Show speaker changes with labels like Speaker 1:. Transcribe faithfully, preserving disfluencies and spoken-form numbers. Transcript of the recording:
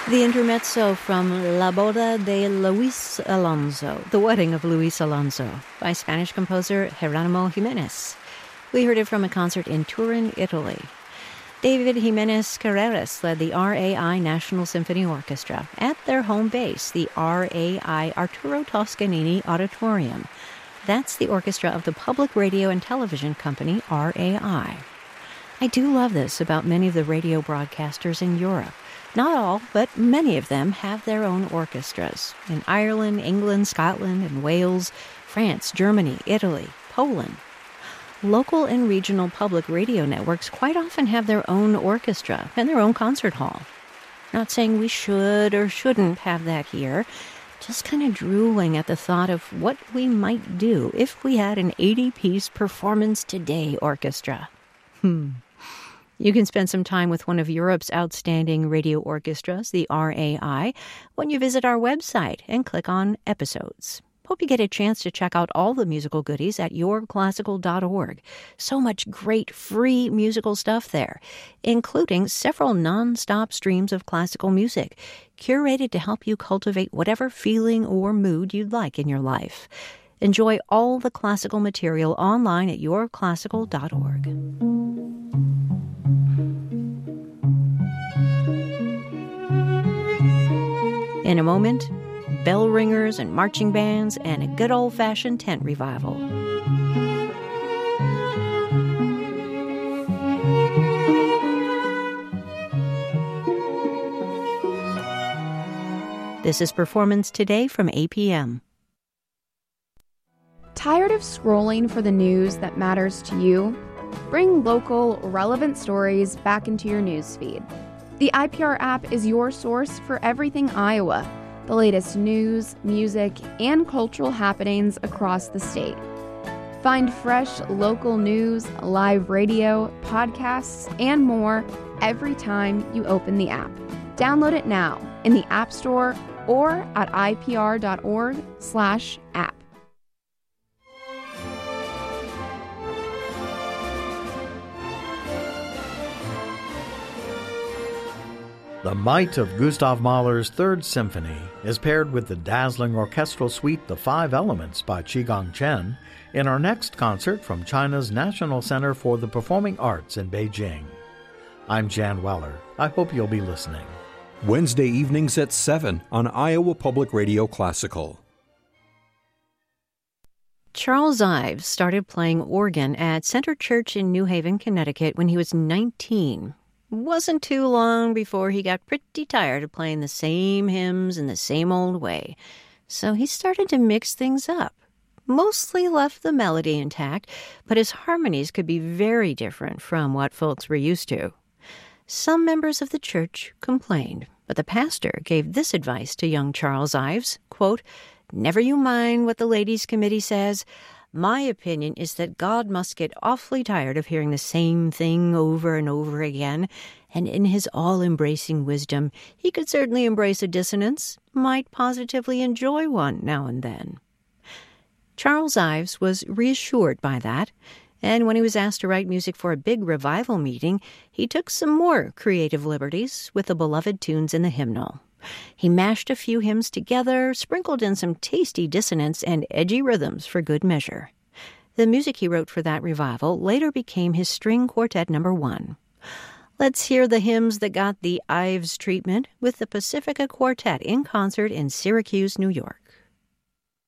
Speaker 1: The intermezzo from La Boda de Luis Alonso, The Wedding of Luis Alonso, by Spanish composer Jerónimo Jiménez. We heard it from a concert in Turin, Italy. David Jimenez Carreras led the R A I National Symphony Orchestra at their home base, the R A I Arturo Toscanini Auditorium. That's the orchestra of the public radio and television company R A I. I do love this about many of the radio broadcasters in Europe. Not all, but many of them have their own orchestras. In Ireland, England, Scotland, and Wales, France, Germany, Italy, Poland. Local and regional public radio networks quite often have their own orchestra and their own concert hall. Not saying we should or shouldn't have that here, just kind of drooling at the thought of what we might do if we had an eighty-piece Performance Today orchestra. Hmm. You can spend some time with one of Europe's outstanding radio orchestras, the R A I, when you visit our website and click on Episodes. Hope you get a chance to check out all the musical goodies at your classical dot org. So much great free musical stuff there, including several non-stop streams of classical music, curated to help you cultivate whatever feeling or mood you'd like in your life. Enjoy all the classical material online at your classical dot org. In a moment, bell ringers and marching bands and a good old-fashioned tent revival. This is Performance Today from A P M.
Speaker 2: Tired of scrolling for the news that matters to you? Bring local, relevant stories back into your newsfeed. The I P R app is your source for everything Iowa, the latest news, music, and cultural happenings across the state. Find fresh local news, live radio, podcasts, and more every time you open the app. Download it now in the App Store or at I P R dot org slash app.
Speaker 3: The might of Gustav Mahler's Third Symphony is paired with the dazzling orchestral suite The Five Elements by Qigong Chen in our next concert from China's National Center for the Performing Arts in Beijing. I'm Jan Weller. I hope you'll be listening.
Speaker 4: Wednesday evenings at seven on Iowa Public Radio Classical.
Speaker 1: Charles Ives started playing organ at Center Church in New Haven, Connecticut when he was nineteen. Wasn't too long before he got pretty tired of playing the same hymns in the same old way. So he started to mix things up. Mostly left the melody intact, but his harmonies could be very different from what folks were used to. Some members of the church complained, but the pastor gave this advice to young Charles Ives, quote, "Never you mind what the ladies' committee says. My opinion is that God must get awfully tired of hearing the same thing over and over again, and in his all-embracing wisdom, he could certainly embrace a dissonance, might positively enjoy one now and then." Charles Ives was reassured by that, and when he was asked to write music for a big revival meeting, he took some more creative liberties with the beloved tunes in the hymnal. He mashed a few hymns together, sprinkled in some tasty dissonance and edgy rhythms for good measure. The music he wrote for that revival later became his string quartet number one. Let's hear the hymns that got the Ives treatment with the Pacifica Quartet in concert in Syracuse, New York.